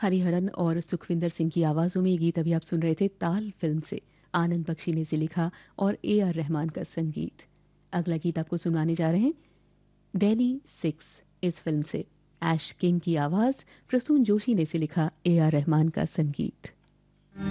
हरिहरन और सुखविंदर सिंह की आवाज़ों में ये गीत अभी आप सुन रहे थे ताल फिल्म से। आनंद बख्शी ने इसे लिखा और AR रहमान का संगीत। अगला गीत आपको सुनाने जा रहे हैं डेली 6 इस फिल्म से। ऐश किंग की आवाज़, प्रसून जोशी ने इसे लिखा, AR रहमान का संगीत।